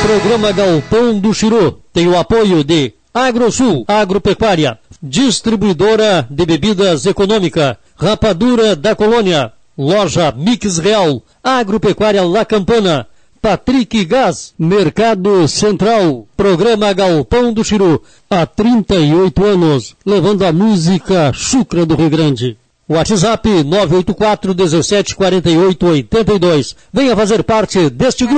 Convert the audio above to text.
Programa Galpão do Chiru tem o apoio de Agrosul, Agropecuária, Distribuidora de Bebidas Econômica, Rapadura da Colônia, Loja Mix Real, Agropecuária La Campana, Patrick Gás, Mercado Central, Programa Galpão do Chiru, há 38 anos, levando a música chucra do Rio Grande. WhatsApp 984 17 48 82. Venha fazer parte deste grupo.